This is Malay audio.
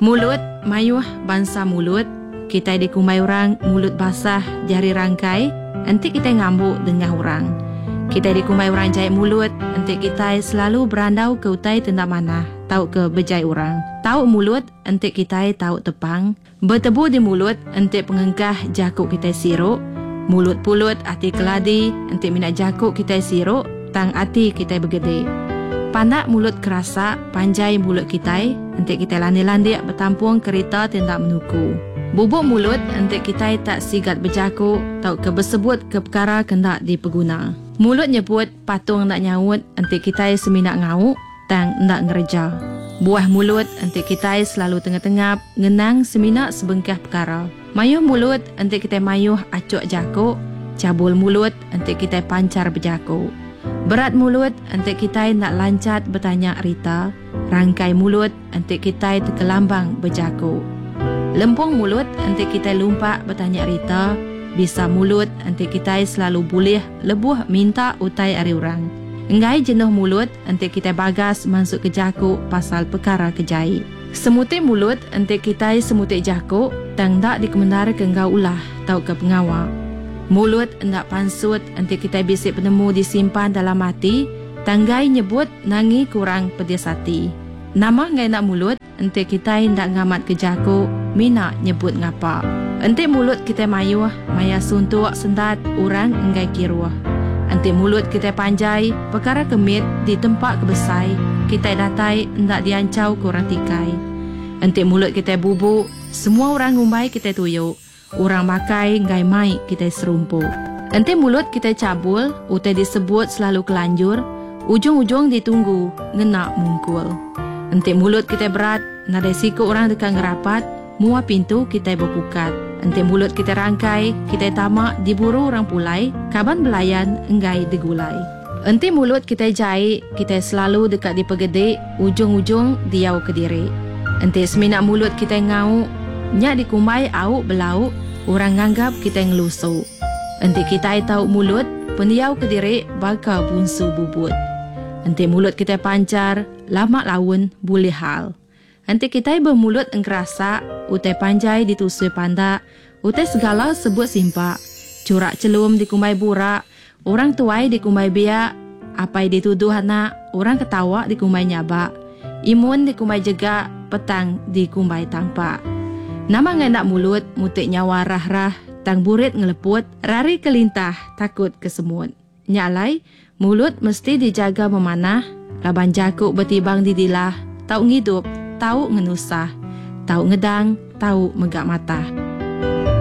Mulut, mayuh bangsa mulut. Kita dikumai orang mulut basah jari rangkai, nanti kita ngambuk dengan orang. Kita dikumai orang jahit mulut, nanti kita selalu berandau ke utai tentang mana, tahu ke bejai orang. Tahu mulut, nanti kita tahu tepang. Bertebu di mulut, nanti pengengkah jakuk kita siruk. Mulut pulut, hati keladi, nanti minat jakuk kita siruk, tang hati kita bergede. Pandak mulut kerasa, panjai mulut kita, nanti kita landi-landi bertampung kereta tentang menuku. Bubuk mulut, nanti kita tak sigat berjakuk, tahu ke bersebut ke perkara kendak dipeguna. Mulut nyebut patung nak nyaut, nanti kita seminat ngauk, tang nak ngereja. Buah mulut, nanti kita selalu tengah-tengah ngenang seminat sebengkah perkara. Mayuh mulut, nanti kita mayuh acuk jakuk. Cabul mulut, nanti kita pancar berjakuk. Berat mulut, nanti kita nak lancat bertanya rita. Rangkai mulut, nanti kita terkelambang berjakuk. Lempung mulut, nanti kita lumpak bertanya rita. Bisa mulut, nanti kita selalu boleh lebuh minta utai ari orang. Enggai jenuh mulut, nanti kita bagas masuk ke jakuk pasal perkara kejai. Semutik mulut, nanti kita semutik jakuk, tang tak dikemendara ke engkau ulah, tahu ke pengawal. Mulut hendak pansut, nanti kita bisik penemu disimpan dalam hati, tanggai nyebut nangi kurang pedes hati. Nama ngai nak mulut, nanti kita hendak ngamat ke jakuk, mina nyebut ngapa. Nanti mulut kita mayuh, maya suntuk sendat orang enggai kiruah. Nanti mulut kita panjai, perkara kemit di tempat kebesai, kita datai hendak diancau kurang tikai. Nanti mulut kita bubuk, semua orang ngumbai kita tuyuk. Orang makai ngai mai kita serumpuk. Nanti mulut kita cabul, utai disebut selalu kelanjur, ujung-ujung ditunggu, ngenak mungkul. Nanti mulut kita berat, nada siku orang dekat ngerapat, mua pintu kita berpukat. Nanti mulut kita rangkai, kita tamak diburu orang pulai, kaban belayan enggai digulai. Nanti mulut kita jahit, kita selalu dekat dipegede, ujung-ujung diau ke diri. Nanti seminat mulut kita ngau, nyak dikumai au belau, orang nganggap kita ngelusuk. Nanti kita tahu mulut, pendiau ke diri bakal bunsu bubut. Nanti mulut kita pancar, lama lawan boleh hal. Nanti kita bermulut engkerasa, utai panjai ditusui pandak, utai segala sebut simpak. Curak celum dikumai burak, orang tuai dikumai biak, apai dituduh anak, orang ketawa dikumai nyabak. Imun dikumai jegak, petang dikumai tampak. Nama ngai nak mulut, mutik nyawa rah-rah, tang burit ngeleput, rari kelintah, takut kesemut. Nyalai, mulut mesti dijaga memanah, laban jakuk bertibang di dilah, tau ngidup, tahu ngenusah, tahu ngedang, tahu megak mata.